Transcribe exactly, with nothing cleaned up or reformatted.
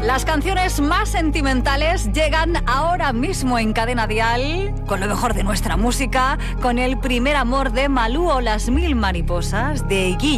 Las canciones más sentimentales llegan ahora mismo en Cadena Dial, con lo mejor de nuestra música, con El primer amor de Malú o Las mil mariposas de Guille.